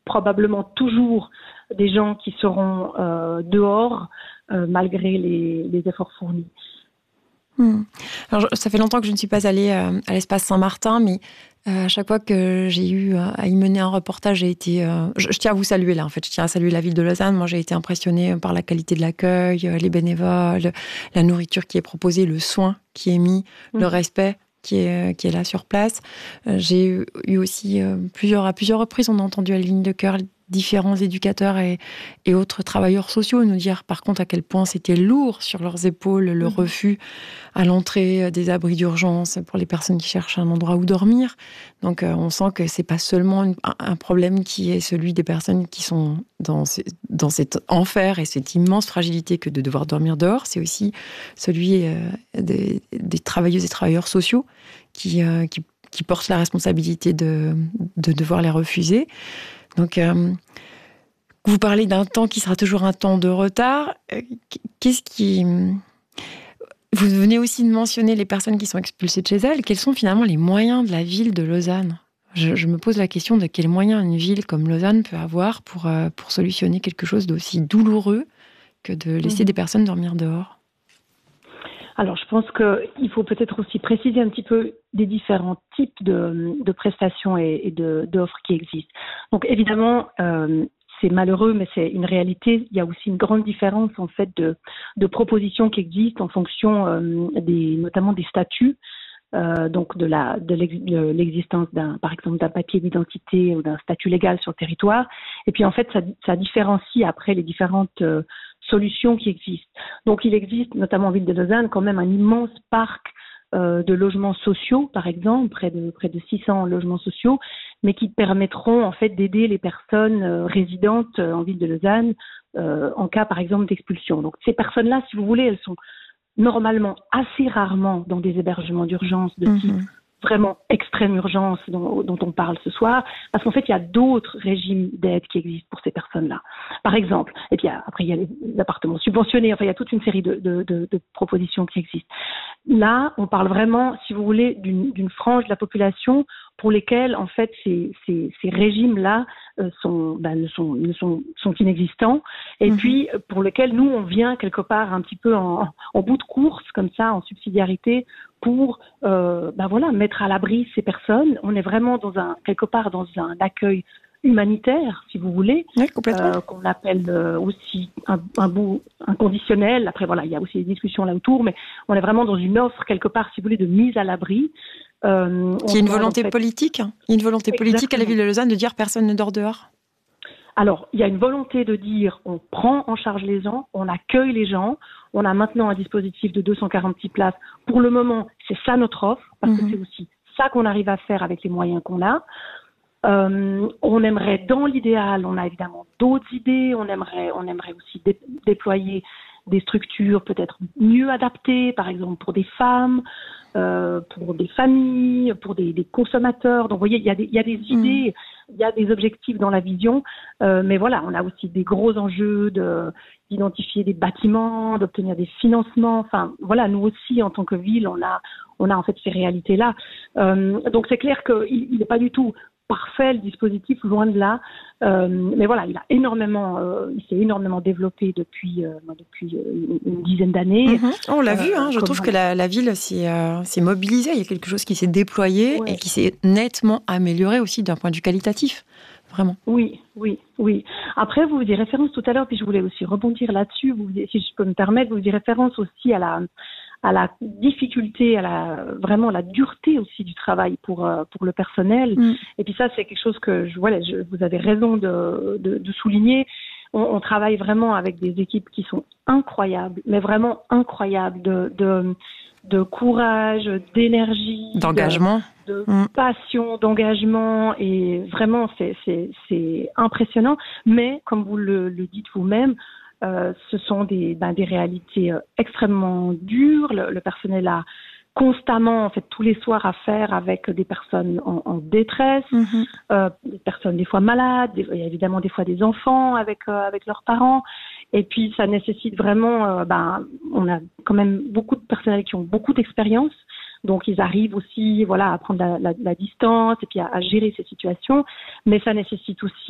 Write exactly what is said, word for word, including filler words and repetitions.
probablement toujours des gens qui seront euh, dehors euh, malgré les, les efforts fournis. Mmh. Alors, ça fait longtemps que je ne suis pas allée euh, à l'espace Saint-Martin, mais euh, à chaque fois que j'ai eu euh, à y mener un reportage, j'ai été. Euh, je, je tiens à vous saluer là, en fait. Je tiens à saluer la ville de Lausanne. Moi, j'ai été impressionnée par la qualité de l'accueil, euh, les bénévoles, la nourriture qui est proposée, le soin qui est mis, mmh. le respect qui est, qui est là sur place. Euh, j'ai eu, eu aussi euh, plusieurs, à plusieurs reprises, on a entendu à la ligne de cœur différents éducateurs et, et autres travailleurs sociaux nous dire par contre à quel point c'était lourd sur leurs épaules le mmh. refus à l'entrée des abris d'urgence pour les personnes qui cherchent un endroit où dormir. Donc euh, on sent que c'est pas seulement une, un problème qui est celui des personnes qui sont dans, ces, dans cet enfer et cette immense fragilité que de devoir dormir dehors, c'est aussi celui euh, des, des travailleuses et travailleurs sociaux qui, euh, qui, qui portent la responsabilité de, de devoir les refuser. Donc, euh, vous parlez d'un temps qui sera toujours un temps de retard. Qu'est-ce qui... Vous venez aussi de mentionner les personnes qui sont expulsées de chez elles. Quels sont finalement les moyens de la ville de Lausanne ? je, je me pose la question de quels moyens une ville comme Lausanne peut avoir pour, euh, pour solutionner quelque chose d'aussi douloureux que de laisser mmh. des personnes dormir dehors. Alors, je pense qu'il faut peut-être aussi préciser un petit peu des différents types de, de prestations et, et de, d'offres qui existent. Donc, évidemment, euh, c'est malheureux, mais c'est une réalité. Il y a aussi une grande différence, en fait, de, de propositions qui existent en fonction euh, des, notamment des statuts. Euh, donc de la de, l'ex, de l'existence d'un par exemple d'un papier d'identité ou d'un statut légal sur le territoire, et puis en fait ça, ça différencie après les différentes euh, solutions qui existent. Donc il existe notamment en ville de Lausanne quand même un immense parc euh, de logements sociaux, par exemple près de près de six cents logements sociaux, mais qui permettront en fait d'aider les personnes euh, résidentes euh, en ville de Lausanne euh, en cas par exemple d'expulsion. Donc ces personnes-là, si vous voulez, elles sont normalement assez rarement dans des hébergements d'urgence de type mmh. vraiment extrême urgence dont, dont on parle ce soir, parce qu'en fait il y a d'autres régimes d'aide qui existent pour ces personnes-là. Par exemple, et puis après il y a les appartements subventionnés, enfin il y a toute une série de, de, de, de propositions qui existent. Là, on parle vraiment, si vous voulez, d'une, d'une frange de la population pour lesquelles en fait ces, ces, ces régimes-là euh, sont, ben, ne sont, ne sont, sont inexistants, et mmh. puis pour lesquels nous on vient quelque part un petit peu en, en bout de course comme ça, en subsidiarité, pour euh, ben voilà mettre à l'abri ces personnes. On est vraiment dans un quelque part dans un accueil humanitaire, si vous voulez, oui, complètement. Euh, qu'on appelle euh, aussi un, un bout inconditionnel. Après voilà, il y a aussi des discussions là autour, mais on est vraiment dans une offre quelque part, si vous voulez, de mise à l'abri. Euh, qui est une volonté en fait... politique, hein. Il y a une volonté Exactement. politique à la ville de Lausanne de dire personne ne dort dehors. Alors, il y a une volonté de dire on prend en charge les gens, on accueille les gens. On a maintenant un dispositif de deux cent quarante-six places. Pour le moment, c'est ça notre offre, parce mmh. que c'est aussi ça qu'on arrive à faire avec les moyens qu'on a. Euh, on aimerait, dans l'idéal, on a évidemment d'autres idées. On aimerait, on aimerait aussi dé- déployer des structures peut-être mieux adaptées, par exemple pour des femmes, euh, pour des familles, pour des, des consommateurs. Donc, vous voyez, il y a des, il y a des idées, il y a des objectifs dans la vision, euh, mais voilà, on a aussi des gros enjeux de, d'identifier des bâtiments, d'obtenir des financements. Enfin, voilà, nous aussi, en tant que ville, on a, on a en fait ces réalités-là. Euh, donc, c'est clair qu'il n'est pas du tout parfait le dispositif, loin de là, euh, mais voilà, il a énormément, euh, il s'est énormément développé depuis euh, depuis une, une dizaine d'années. Mmh. On l'a euh, vu, hein, je trouve que la, la ville s'est, euh, s'est mobilisée. Il y a quelque chose qui s'est déployé ouais. et qui s'est nettement amélioré aussi d'un point de vue qualitatif, vraiment. Oui, oui, oui. Après, vous faisiez référence tout à l'heure, puis je voulais aussi rebondir là-dessus. Vous, si je peux me permettre, vous faisiez référence aussi à la à la difficulté, à la vraiment la dureté aussi du travail pour euh, pour le personnel. Mm. Et puis ça, c'est quelque chose que je, voilà, je, vous avez raison de de, de souligner. On, on travaille vraiment avec des équipes qui sont incroyables, mais vraiment incroyables de de de courage, d'énergie, d'engagement, de, de mm. passion, d'engagement, et vraiment c'est c'est c'est impressionnant. Mais comme vous le, le dites vous-même, Euh, ce sont des, ben, des réalités euh, extrêmement dures. Le, le personnel a constamment, en fait, tous les soirs à faire avec des personnes en, en détresse, mm-hmm. euh, des personnes des fois malades, des, il y a évidemment des fois des enfants avec euh, avec leurs parents. Et puis ça nécessite vraiment, euh, ben, on a quand même beaucoup de personnels qui ont beaucoup d'expérience. Donc, ils arrivent aussi, voilà, à prendre la, la, la distance et puis à, à gérer ces situations. Mais ça nécessite aussi